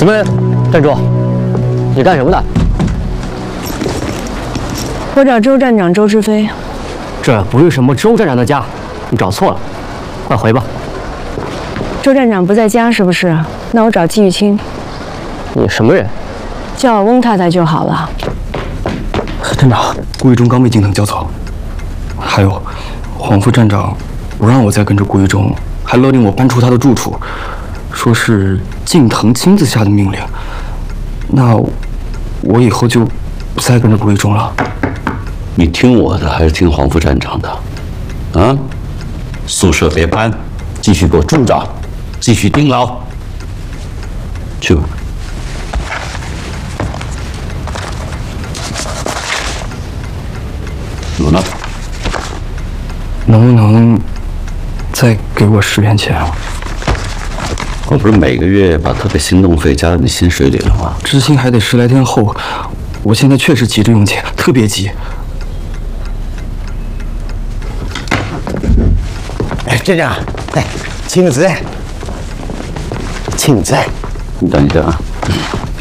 什么人？站住！你干什么的？ 我找周站长周志飞。 这不是什么周站长的家，你找错了，快回吧。 周站长不在家是不是？那我找季玉清。 你什么人？ 叫我翁太太就好了。 站长，顾玉忠刚被近藤叫走，还有黄副站长不让我再跟着顾玉忠，还勒令我搬出他的住处，说是近藤亲自下的命令。那我以后就不再跟着顾玉忠了。 你听我的还是听黄副站长的？啊，宿舍别搬，继续给我住着，继续盯牢。去吧。怎么了？ 能不能再给我10元钱啊？ 我不是每个月把特别行动费加到你薪水里了吗？ 执行还得10来天后，我现在确实急着用钱，特别急。 哎，站长，来，签个字，签个字。 你等一下啊。